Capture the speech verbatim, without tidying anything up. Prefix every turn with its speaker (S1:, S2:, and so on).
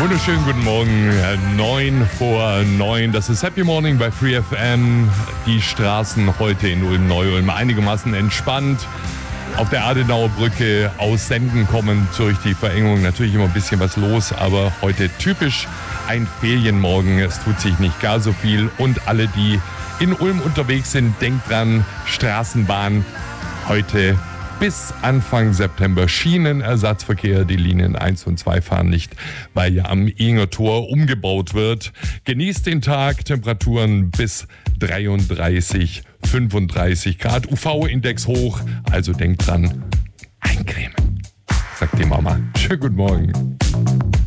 S1: Wunderschönen guten Morgen, neun vor neun. Das ist Happy Morning bei Free F M. Die Straßen heute in Ulm-Neu-Ulm einigermaßen entspannt. Auf der Adenauer Brücke aus Senden kommend durch die Verengung natürlich immer ein bisschen was los, aber heute typisch ein Ferienmorgen. Es tut sich nicht gar so viel und alle, die in Ulm unterwegs sind, denkt dran, Straßenbahn heute bis Anfang September Schienenersatzverkehr. Die Linien eins und zwei fahren nicht, weil ja am Ehinger Tor umgebaut wird. Genießt den Tag, Temperaturen bis dreiunddreißig, fünfunddreißig Grad, U V-Index hoch, also denkt dran, eincremen. Sagt die Mama. Schönen guten Morgen.